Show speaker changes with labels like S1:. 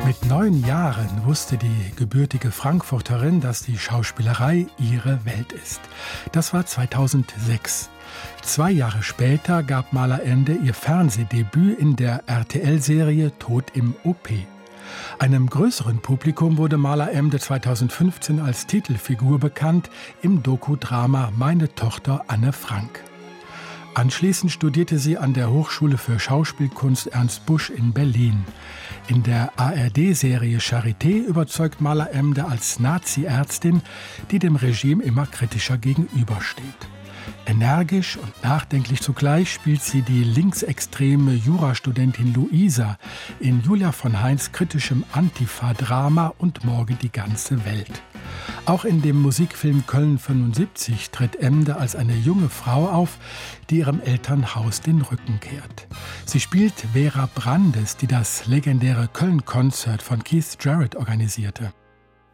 S1: Mit 9 Jahren wusste die gebürtige Frankfurterin, dass die Schauspielerei ihre Welt ist. Das war 2006. 2 Jahre später gab Mala Emde ihr Fernsehdebüt in der RTL-Serie Tod im OP. Einem größeren Publikum wurde Mala Emde 2015 als Titelfigur bekannt im Dokudrama Meine Tochter Anne Frank. Anschließend studierte sie an der Hochschule für Schauspielkunst Ernst Busch in Berlin. In der ARD-Serie Charité überzeugt Mala Emde als Nazi-Ärztin, die dem Regime immer kritischer gegenübersteht. Energisch und nachdenklich zugleich spielt sie die linksextreme Jurastudentin Luisa in Julia von Heinz kritischem Antifa-Drama Und morgen die ganze Welt. Auch in dem Musikfilm Köln 75 tritt Emde als eine junge Frau auf, die ihrem Elternhaus den Rücken kehrt. Sie spielt Vera Brandes, die das legendäre Köln-Konzert von Keith Jarrett organisierte.